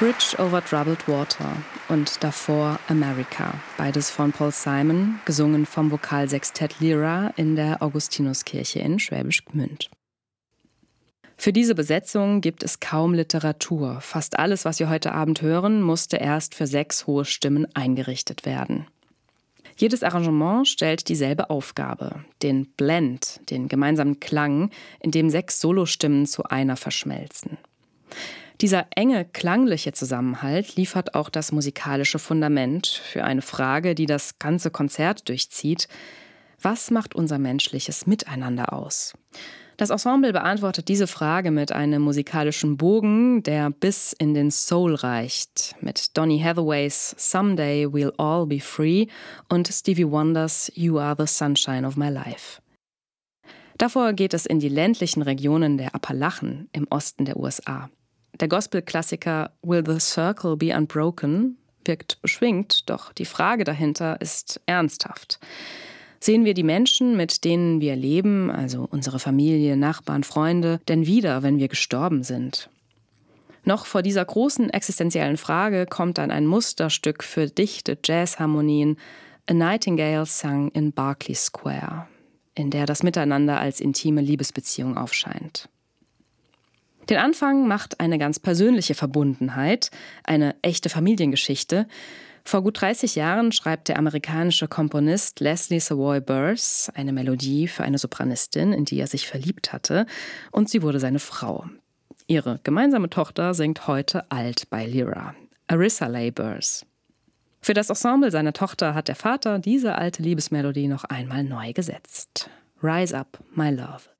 Bridge over Troubled Water und davor America, beides von Paul Simon, gesungen vom Vokalsextett Lyra in der Augustinuskirche in Schwäbisch Gmünd. Für diese Besetzung gibt es kaum Literatur. Fast alles, was wir heute Abend hören, musste erst für 6 hohe Stimmen eingerichtet werden. Jedes Arrangement stellt dieselbe Aufgabe, den Blend, den gemeinsamen Klang, in dem 6 Solostimmen zu einer verschmelzen. Dieser enge klangliche Zusammenhalt liefert auch das musikalische Fundament für eine Frage, die das ganze Konzert durchzieht: Was macht unser menschliches Miteinander aus? Das Ensemble beantwortet diese Frage mit einem musikalischen Bogen, der bis in den Soul reicht, mit Donny Hathaways Someday We'll All Be Free und Stevie Wonders You Are the Sunshine of My Life. Davor geht es in die ländlichen Regionen der Appalachen im Osten der USA. Der Gospel-Klassiker Will the Circle Be Unbroken wirkt beschwingt, doch die Frage dahinter ist ernsthaft. Sehen wir die Menschen, mit denen wir leben, also unsere Familie, Nachbarn, Freunde, denn wieder, wenn wir gestorben sind? Noch vor dieser großen existenziellen Frage kommt dann ein Musterstück für dichte Jazzharmonien, A Nightingale Sung in Berkeley Square, in der das Miteinander als intime Liebesbeziehung aufscheint. Den Anfang macht eine ganz persönliche Verbundenheit, eine echte Familiengeschichte. Vor gut 30 Jahren schreibt der amerikanische Komponist Leslie Savoy Burrs eine Melodie für eine Sopranistin, in die er sich verliebt hatte, und sie wurde seine Frau. Ihre gemeinsame Tochter singt heute alt bei Lyra, Arissa Leigh Burrs. Für das Ensemble seiner Tochter hat der Vater diese alte Liebesmelodie noch einmal neu gesetzt. Rise Up, My Love.